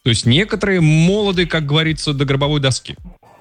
То есть некоторые молоды, как говорится, до гробовой доски.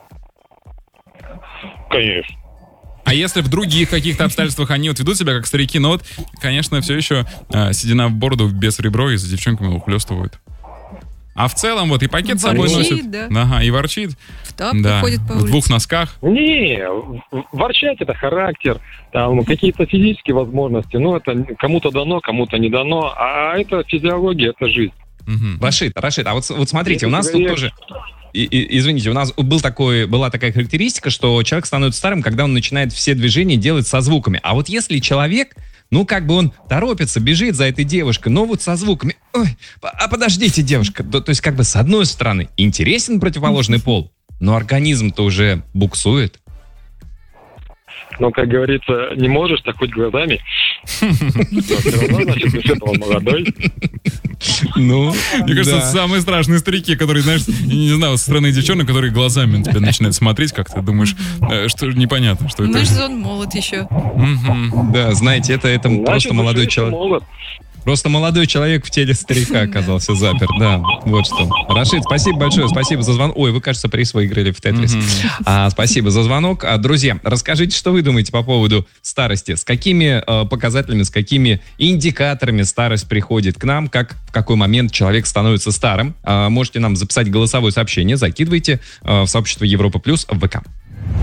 Конечно. А если в других каких-то обстоятельствах они вот ведут себя как старики, но вот, конечно, все еще седина в бороду, без ребро, и за девчонками ухлёстывают. А в целом вот и пакет с собой носит. Да. Ага, и ворчит. В тапках ходит по В улице. двух носках. Не, ворчать это характер, там какие-то физические возможности, ну это кому-то дано, кому-то не дано, а это физиология, это жизнь. Мгм. Рашид, а вот смотрите, у нас тут тоже... Извините, у нас была такая характеристика, что человек становится старым, когда он начинает все движения делать со звуками. А вот если человек, ну, как бы он торопится, бежит за этой девушкой, но вот со звуками, ой, а подождите, девушка. То есть, как бы, с одной стороны, интересен противоположный пол, но организм-то уже буксует. Но, как говорится, не можешь, так хоть глазами. Все равно, значит, из этого молодой. Ну, Мне кажется, это самые страшные старики, которые, знаешь, не знаю, со стороны девчонок, которые глазами на тебя начинают смотреть, как ты думаешь, что непонятно, что это. Значит, он молод еще. Мгм. да, знаете, это Значит, просто молодой еще человек. молод. Просто молодой человек в теле старика оказался запер, да, вот что. Рашид, спасибо большое, спасибо за звонок. Ой, вы, кажется, приз выиграли в Тетрис. Спасибо за звонок. Друзья, расскажите, что вы думаете по поводу старости? С какими показателями, с какими индикаторами старость приходит к нам? В какой момент человек становится старым? Можете нам записать голосовое сообщение, закидывайте в сообщество Европа Плюс в ВК.